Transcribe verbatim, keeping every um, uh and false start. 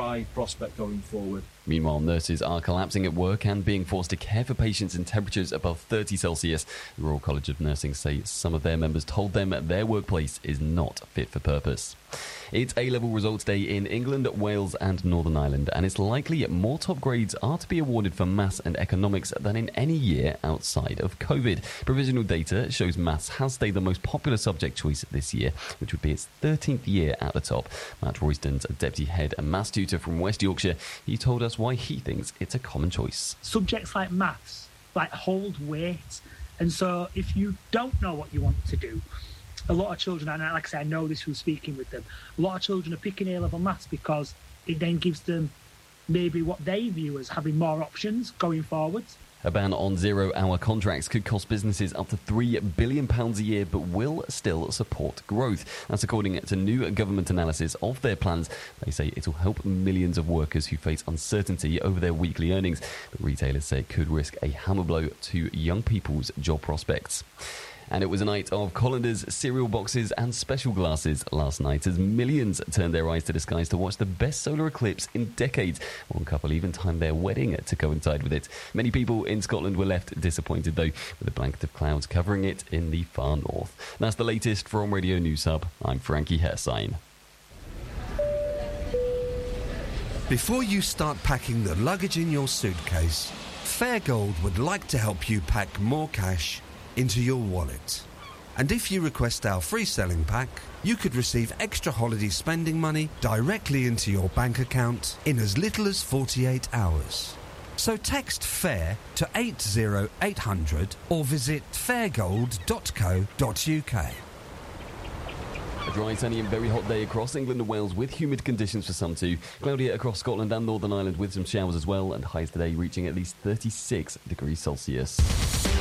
bright prospect going forward. Meanwhile, nurses are collapsing at work and being forced to care for patients in temperatures above thirty Celsius. The Royal College of Nursing say some of their members told them their workplace is not fit for purpose. It's A-level results day in England, Wales and Northern Ireland, and it's likely more top grades are to be awarded for maths and economics than in any year outside of COVID. Provisional data shows maths has stayed the most popular subject choice this year, which would be its thirteenth year at the top. Matt Royston's a deputy head and maths tutor from West Yorkshire. He told us why he thinks it's a common choice. Subjects like maths like hold weight, and so if you don't know what you want to do, a lot of children, and like I say, I know this from speaking with them, a lot of children are picking A-level maths because it then gives them maybe what they view as having more options going forwards. A ban on zero-hour contracts could cost businesses up to three billion pounds a year, but will still support growth. That's according to new government analysis of their plans. They say it will help millions of workers who face uncertainty over their weekly earnings. But retailers say it could risk a hammer blow to young people's job prospects. And it was a night of colanders, cereal boxes and special glasses last night as millions turned their eyes to the skies to watch the best solar eclipse in decades. One couple even timed their wedding to coincide with it. Many people in Scotland were left disappointed, though, with a blanket of clouds covering it in the far north. That's the latest from Radio News Hub. I'm Frankie Hersign. Before you start packing the luggage in your suitcase, Fairgold would like to help you pack more cash into your wallet. And if you request our free selling pack, you could receive extra holiday spending money directly into your bank account in as little as forty-eight hours. So text FAIR to eight zero eight hundred or visit fairgold dot co dot uk. A dry, sunny and very hot day across England and Wales with humid conditions for some too. Cloudy across Scotland and Northern Ireland with some showers as well, and highs today reaching at least thirty-six degrees Celsius.